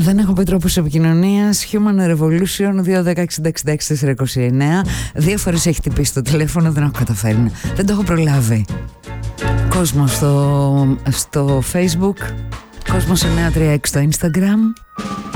Δεν έχω πει τρόπους επικοινωνίας. Human Revolution 210-66-429. 2 φορές έχει χτυπήσει το τηλέφωνο, δεν έχω καταφέρει. Δεν το έχω προλάβει. Κόσμο στο Facebook, Κόσμο 936 στο Instagram.